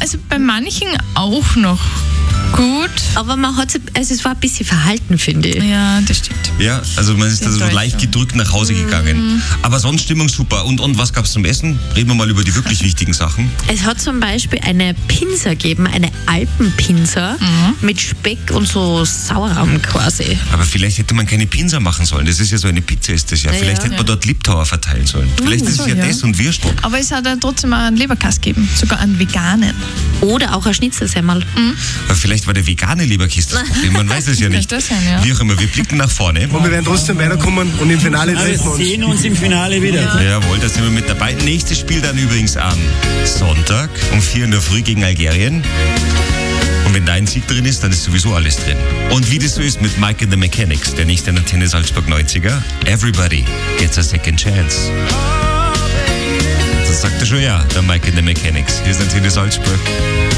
also bei manchen auch noch gut. Aber es war ein bisschen verhalten, finde ich. Ja, das stimmt. Ja, also man ist also so leicht gedrückt nach Hause gegangen. Aber sonst Stimmung super. Und was gab's zum Essen? Reden wir mal über die wirklich wichtigen Sachen. Es hat zum Beispiel eine Pinsa gegeben, eine Alpenpinsa mit Speck und so Sauerrahm quasi. Aber vielleicht hätte man keine Pinsa machen sollen. Das ist ja so eine Pizza, ist das ja. Vielleicht hätte man dort Liptauer verteilen sollen. Vielleicht ist es ja das und Würstel. Aber es hat ja trotzdem auch einen Leberkäse gegeben, sogar einen veganen. Oder auch ein Schnitzelsemmel. Aber vielleicht war der vegane Leberkäse das Problem. Man weiß es ja nicht. Das sein, ja. Wie auch immer, wir blicken nach vorne. Und wir werden trotzdem weiterkommen und im Finale treffen wir uns. Wir sehen uns im Finale wieder. Jawohl, da sind wir mit dabei. Nächstes Spiel dann übrigens am Sonntag um 4 in der Früh gegen Algerien. Und wenn da ein Sieg drin ist, dann ist sowieso alles drin. Und wie das so ist mit Mike and the Mechanics, der nächste Antenne Salzburg 90er, everybody gets a second chance. Das sagt er schon, ja, der Mike and the Mechanics. Hier ist Antenne Salzburg.